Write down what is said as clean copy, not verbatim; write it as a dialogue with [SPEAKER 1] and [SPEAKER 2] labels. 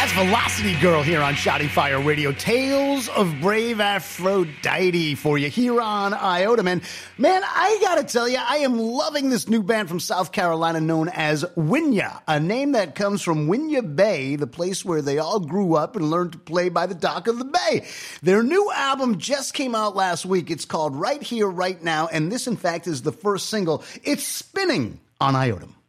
[SPEAKER 1] That's Velocity Girl here on Shotty Fire Radio. Tales of Brave Aphrodite for you here on Iota, man. Man, I gotta tell you, I am loving this new band from South Carolina known as Winya, a name that comes from Winya Bay, the place where they all grew up and learned to play by the dock of the bay. Their new album just came out last week. It's called Right Here, Right Now, and this, in fact, is the first single. It's spinning on Iota.